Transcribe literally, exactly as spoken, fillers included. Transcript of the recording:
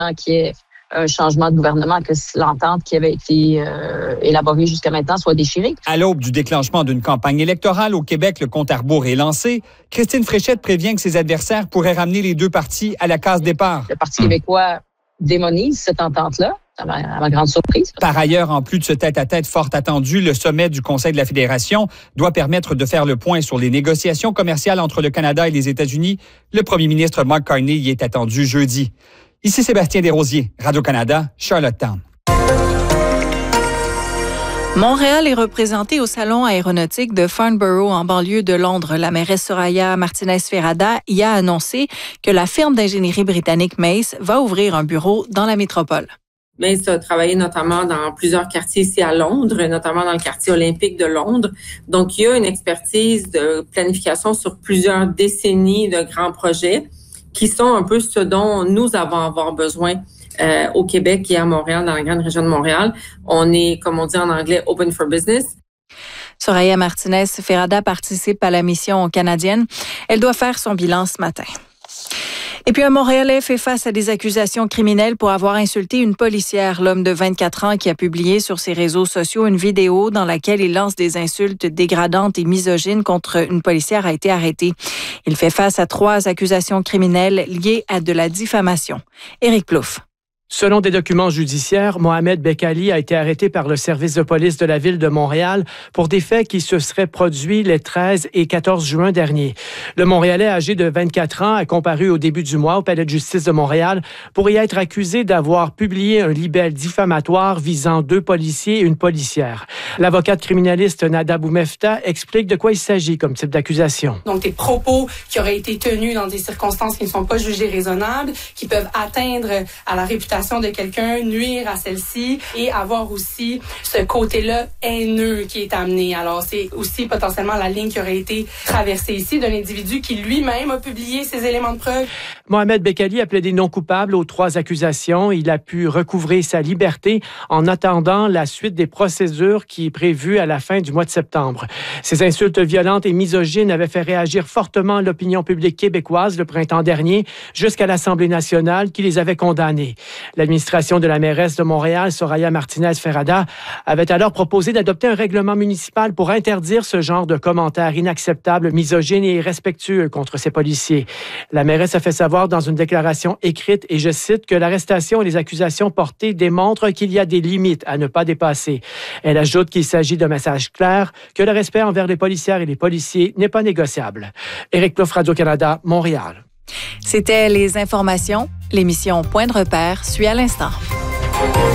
qu'il y ait un changement de gouvernement, que l'entente qui avait été euh, élaborée jusqu'à maintenant soit déchirée. À l'aube du déclenchement d'une campagne électorale au Québec, le compte à rebours est lancé. Christine Fréchette prévient que ses adversaires pourraient ramener les deux partis à la case départ. Le Parti québécois démonise cette entente-là, à ma, à ma grande surprise. Par ailleurs, en plus de ce tête-à-tête fort attendu, le sommet du Conseil de la Fédération doit permettre de faire le point sur les négociations commerciales entre le Canada et les États-Unis. Le premier ministre Mark Carney y est attendu jeudi. Ici Sébastien Desrosiers, Radio-Canada, Charlottetown. Montréal est représenté au Salon aéronautique de Farnborough en banlieue de Londres. La mairesse Soraya Martinez-Ferrada y a annoncé que la firme d'ingénierie britannique Mace va ouvrir un bureau dans la métropole. Mace a travaillé notamment dans plusieurs quartiers ici à Londres, notamment dans le quartier olympique de Londres. Donc, il y a une expertise de planification sur plusieurs décennies de grands projets qui sont un peu ce dont nous avons avoir besoin euh, au Québec et à Montréal, dans la grande région de Montréal. On est, comme on dit en anglais, open for business. Soraya Martinez-Ferrada participe à la mission canadienne. Elle doit faire son bilan ce matin. Et puis un Montréalais fait face à des accusations criminelles pour avoir insulté une policière. L'homme de vingt-quatre ans qui a publié sur ses réseaux sociaux une vidéo dans laquelle il lance des insultes dégradantes et misogynes contre une policière a été arrêté. Il fait face à trois accusations criminelles liées à de la diffamation. Éric Plouffe. Selon des documents judiciaires, Mohamed Bekali a été arrêté par le service de police de la ville de Montréal pour des faits qui se seraient produits les treize et quatorze juin dernier. Le Montréalais âgé de vingt-quatre ans a comparu au début du mois au palais de justice de Montréal pour y être accusé d'avoir publié un libelle diffamatoire visant deux policiers et une policière. L'avocate criminaliste Nada Boumefta explique de quoi il s'agit comme type d'accusation. Donc des propos qui auraient été tenus dans des circonstances qui ne sont pas jugées raisonnables, qui peuvent atteindre à la réputation de quelqu'un, nuire à celle-ci et avoir aussi ce côté-là haineux qui est amené. Alors, c'est aussi potentiellement la ligne qui aurait été traversée ici d'un individu qui lui-même a publié ces éléments de preuve. Mohamed Bekali a plaidé non coupable aux trois accusations. Il a pu recouvrer sa liberté en attendant la suite des procédures qui est prévue à la fin du mois de septembre. Ces insultes violentes et misogynes avaient fait réagir fortement l'opinion publique québécoise le printemps dernier jusqu'à l'Assemblée nationale qui les avait condamnées. L'administration de la mairesse de Montréal, Soraya Martinez-Ferrada, avait alors proposé d'adopter un règlement municipal pour interdire ce genre de commentaires inacceptables, misogynes et irrespectueux contre ces policiers. La mairesse a fait savoir dans une déclaration écrite, et je cite, que l'arrestation et les accusations portées démontrent qu'il y a des limites à ne pas dépasser. Elle ajoute qu'il s'agit d'un message clair, que le respect envers les policières et les policiers n'est pas négociable. Éric Plouffe, Radio-Canada, Montréal. C'était les informations. L'émission Point de repère suit à l'instant.